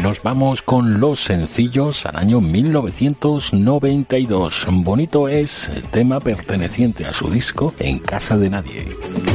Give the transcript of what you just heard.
nos vamos con los sencillos al año 1992. Bonito es el tema perteneciente a su disco En Casa de Nadie.